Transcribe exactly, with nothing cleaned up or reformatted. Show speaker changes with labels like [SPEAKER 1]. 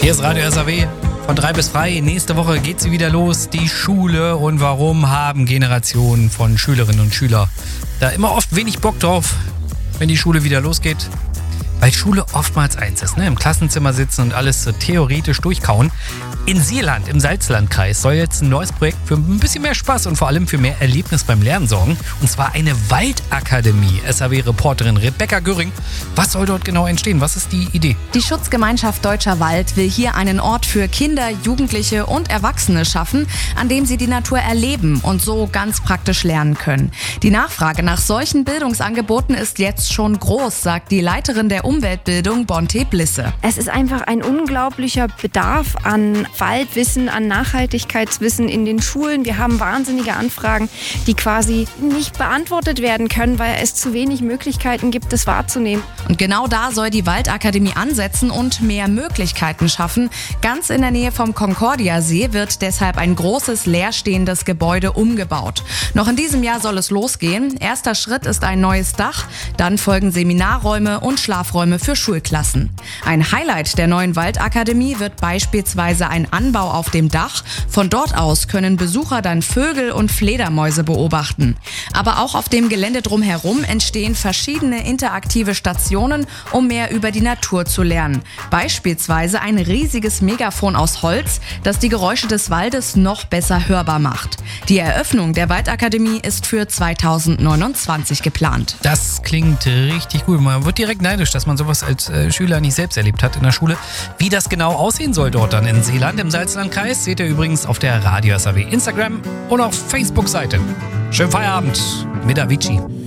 [SPEAKER 1] Hier ist Radio S A W von drei bis frei. Nächste Woche geht sie wieder los, die Schule. Und warum haben Generationen von Schülerinnen und Schülern da immer oft wenig Bock drauf, wenn die Schule wieder losgeht? Weil Schule oftmals eins ist, ne? Im Klassenzimmer sitzen und alles so theoretisch durchkauen. In Seeland, im Salzlandkreis, soll jetzt ein neues Projekt für ein bisschen mehr Spaß und vor allem für mehr Erlebnis beim Lernen sorgen. Und zwar eine Waldakademie. S A W-Reporterin Rebecca Göring. Was soll dort genau entstehen? Was ist die Idee?
[SPEAKER 2] Die Schutzgemeinschaft Deutscher Wald will hier einen Ort für Kinder, Jugendliche und Erwachsene schaffen, an dem sie die Natur erleben und so ganz praktisch lernen können. Die Nachfrage nach solchen Bildungsangeboten ist jetzt schon groß, sagt die Leiterin der Umweltbildung Bonte Blisse.
[SPEAKER 3] Es ist einfach ein unglaublicher Bedarf an Waldwissen, an Nachhaltigkeitswissen in den Schulen. Wir haben wahnsinnige Anfragen, die quasi nicht beantwortet werden können, weil es zu wenig Möglichkeiten gibt, das wahrzunehmen.
[SPEAKER 2] Und genau da soll die Waldakademie ansetzen und mehr Möglichkeiten schaffen. Ganz in der Nähe vom Concordia-See wird deshalb ein großes leerstehendes Gebäude umgebaut. Noch in diesem Jahr soll es losgehen. Erster Schritt ist ein neues Dach, dann folgen Seminarräume und Schlafräume für Schulklassen. Ein Highlight der neuen Waldakademie wird beispielsweise ein Anbau auf dem Dach. Von dort aus können Besucher dann Vögel und Fledermäuse beobachten. Aber auch auf dem Gelände drumherum entstehen verschiedene interaktive Stationen, um mehr über die Natur zu lernen. Beispielsweise ein riesiges Megafon aus Holz, das die Geräusche des Waldes noch besser hörbar macht. Die Eröffnung der Waldakademie ist für zweitausendneunundzwanzig geplant.
[SPEAKER 1] Das klingt richtig gut. Man wird direkt neidisch, dass man sowas als äh, Schüler nicht selbst erlebt hat in der Schule. Wie das genau aussehen soll dort dann in Seeland im Salzlandkreis, seht ihr übrigens auf der Radio S A W Instagram und auf Facebook-Seite. Schönen Feierabend mit Avicii.